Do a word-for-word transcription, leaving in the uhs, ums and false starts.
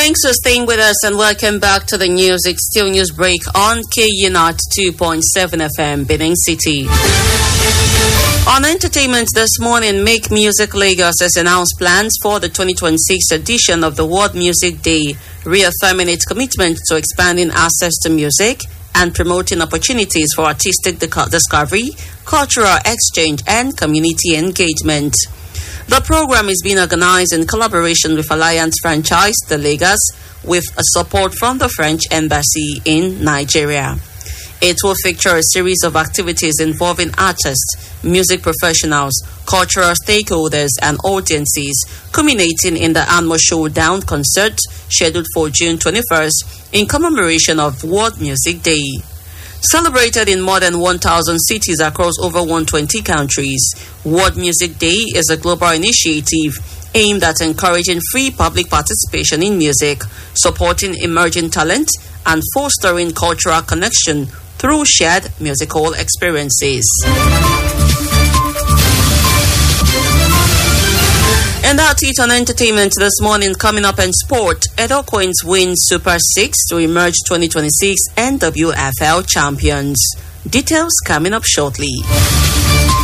Thanks for staying with us and welcome back to the news. It's still news break on K U N A T two point seven F M, Benin City. On entertainment this morning, Make Music Lagos has announced plans for the twenty twenty-six edition of the World Music Day, reaffirming its commitment to expanding access to music and promoting opportunities for artistic discovery, cultural exchange, and community engagement. The program is being organized in collaboration with Alliance Franchise de Lagos, with a support from the French Embassy in Nigeria. It will feature a series of activities involving artists, music professionals, cultural stakeholders, and audiences, culminating in the annual Showdown concert scheduled for June twenty-first in commemoration of World Music Day. Celebrated in more than one thousand cities across over one hundred twenty countries, World Music Day is a global initiative aimed at encouraging free public participation in music, supporting emerging talent, and fostering cultural connection through shared musical experiences. And that's it on entertainment this morning. Coming up in sport, Edo Queens win Super six to emerge twenty twenty-six N W F L champions. Details coming up shortly.